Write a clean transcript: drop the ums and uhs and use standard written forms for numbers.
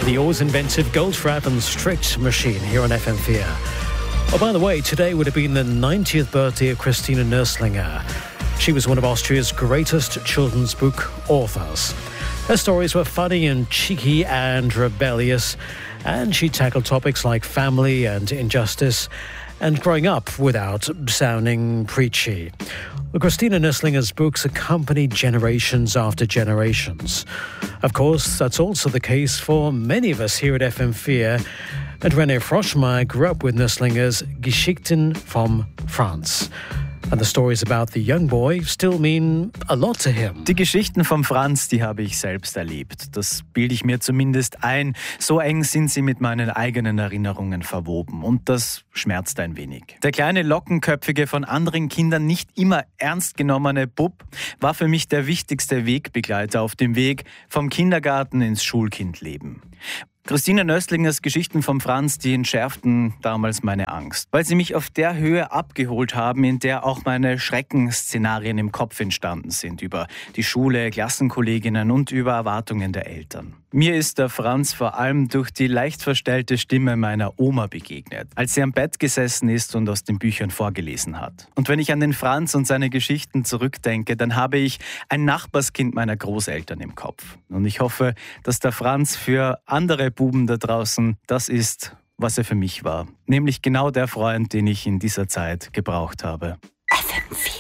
The always inventive Goldfrapp and Strict Machine here on FM4. Oh, by the way, today would have been the 90th birthday of Christina Nörslinger. She was one of Austria's greatest children's book authors. Her stories were funny and cheeky and rebellious, and she tackled topics like family and injustice and growing up without sounding preachy. Well, Christina Nörslinger's books accompanied generations after generations. Of course, that's also the case for many of us here at FM4. And René Froschmeier grew up with Nörslinger's Geschichten vom Franz. And the stories about the young boy still mean a lot to him. Die Geschichten vom Franz, die habe ich selbst erlebt. Das bilde ich mir zumindest ein. So eng sind sie mit meinen eigenen Erinnerungen verwoben. Und das schmerzt ein wenig. Der kleine, lockenköpfige, von anderen Kindern nicht immer ernst genommene Bub war für mich der wichtigste Wegbegleiter auf dem Weg vom Kindergarten ins Schulkindleben. Christina Nörstlingers Geschichten vom Franz, die entschärften damals meine Angst, weil sie mich auf der Höhe abgeholt haben, in der auch meine Schreckensszenarien im Kopf entstanden sind, über die Schule, Klassenkolleginnen und über Erwartungen der Eltern. Mir ist der Franz vor allem durch die leicht verstellte Stimme meiner Oma begegnet, als sie am Bett gesessen ist und aus den Büchern vorgelesen hat. Und wenn ich an den Franz und seine Geschichten zurückdenke, dann habe ich ein Nachbarskind meiner Großeltern im Kopf. Und ich hoffe, dass der Franz für andere Buben da draußen das ist, was er für mich war. Nämlich genau der Freund, den ich in dieser Zeit gebraucht habe. FM4